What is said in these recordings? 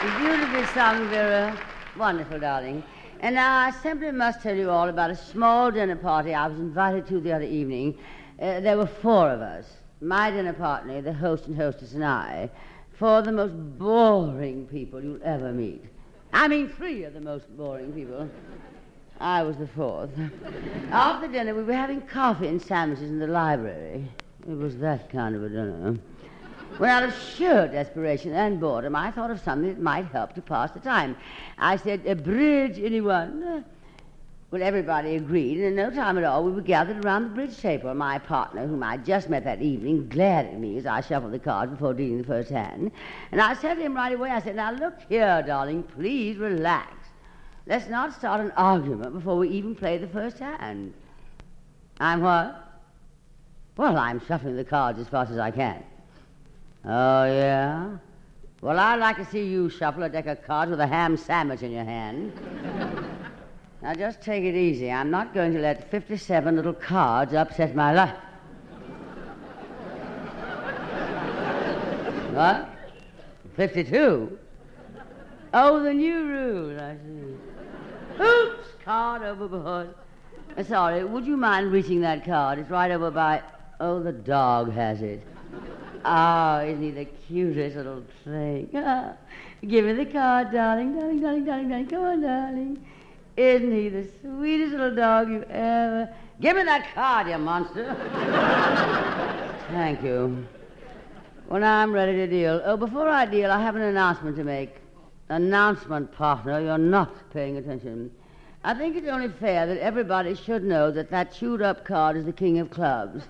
Beautifully sung, Vera. Wonderful, darling. And now I simply must tell you all about a small dinner party I was invited to the other evening. There were 4 of us. My dinner partner, the host and hostess, and I. 4 of the most boring people you'll ever meet. I mean, 3 of the most boring people. I was the 4th. After dinner, we were having coffee and sandwiches in the library. It was that kind of a dinner. When out of sheer desperation and boredom, I thought of something that might help to pass the time. I said, bridge, anyone? Well, everybody agreed, and in no time at all, we were gathered around the bridge table. My partner, whom I just met that evening, glared at me as I shuffled the cards before dealing the first hand. And I said to him right away, I said, now look here, darling, please relax. Let's not start an argument before we even play the first hand. I'm what? Well, I'm shuffling the cards as fast as I can. Oh, yeah? Well, I'd like to see you shuffle a deck of cards with a ham sandwich in your hand. Now, just take it easy. I'm not going to let 57 little cards upset my life. What? 52? Oh, the new rule, I see. Oops, card overboard. Sorry, would you mind reaching that card? It's right over by... Oh, the dog has it. Oh, isn't he the cutest little thing? Give me the card, darling, darling, darling, darling, darling. Come on, darling. Isn't he the sweetest little dog you ever... Give me that card, you monster. Thank you. Well, now I'm ready to deal. Oh, before I deal, I have an announcement to make. Announcement, partner, you're not paying attention. I think it's only fair that everybody should know that chewed-up card is the king of clubs.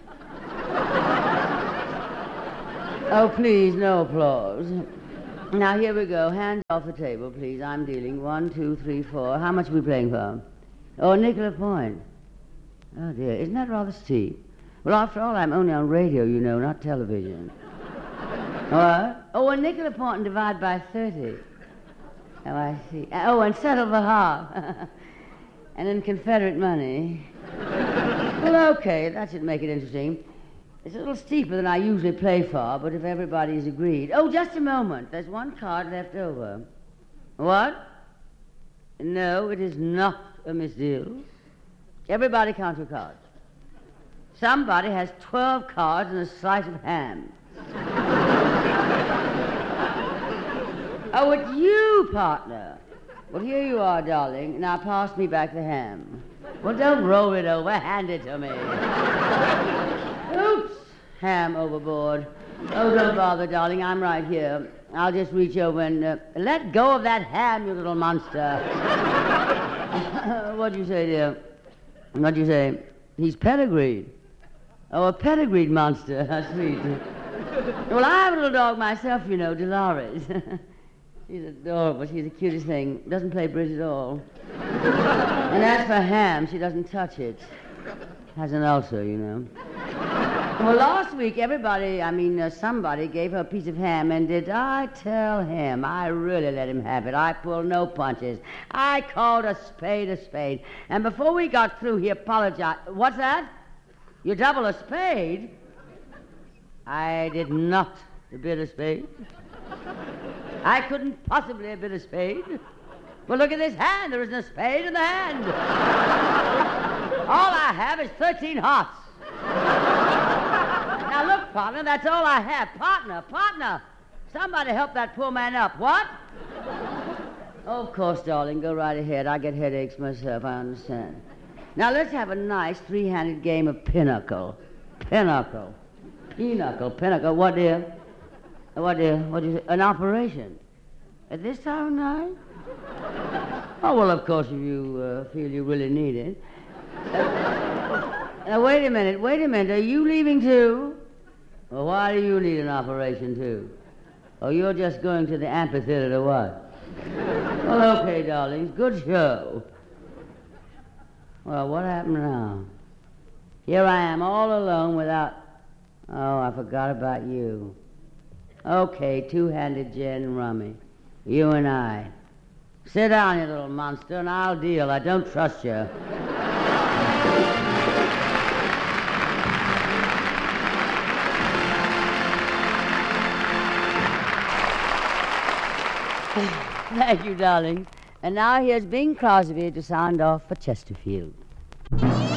Oh, please, no applause. Now, here we go. Hands off the table, please. I'm dealing. 1, 2, 3, 4. How much are we playing for? Oh, a nickel a point. Oh, dear. Isn't that rather steep? Well, after all, I'm only on radio, you know, not television. What? Oh, a nickel a point and divide by 30. Oh, I see. Oh, and settle for half. And in Confederate money. Well, okay, that should make it interesting. It's a little steeper than I usually play for, but if everybody's agreed... Oh, just a moment. There's one card left over. What? No, it is not a misdeal. Everybody count your cards. Somebody has 12 cards and a slice of ham. Oh, it's you, partner. Well, here you are, darling. Now pass me back the ham. Well, don't roll it over. Hand it to me. Oops. Ham overboard. Oh, don't bother, darling. I'm right here. I'll just reach over and let go of that ham, you little monster. What'd you say, dear? What'd you say? He's pedigreed. Oh, a pedigreed monster. How sweet. Well, I have a little dog myself, you know, Dolores. She's adorable. She's the cutest thing. Doesn't play bridge at all. And as for ham, she doesn't touch it. Has an ulcer, you know. Well, last week, somebody gave her a piece of ham, and did I tell him? I really let him have it. I pulled no punches. I called a spade a spade. And before we got through, he apologized. What's that? You double a spade? I did not bid a spade. I couldn't possibly have bid a spade. Well, look at this hand. There isn't a spade in the hand. All I have is 13 hearts. Now, look, partner, that's all I have. Partner. Somebody help that poor man up. What? Oh, of course, darling. Go right ahead. I get headaches myself. I understand. Now, let's have a nice three-handed game of pinochle. Pinochle. What, dear? What do you say? An operation? At this time of night? Oh, well, of course, if you feel you really need it. Now, wait a minute. Are you leaving too? Well, why do you need an operation too? Oh, you're just going to the amphitheater to what? Well, okay, darlings. Good show. Well, what happened now? Here I am all alone without... Oh, I forgot about you. Okay, two-handed gin rummy. You and I. Sit down, you little monster, and I'll deal. I don't trust you. Thank you, darling. And now here's Bing Crosby to sound off for Chesterfield.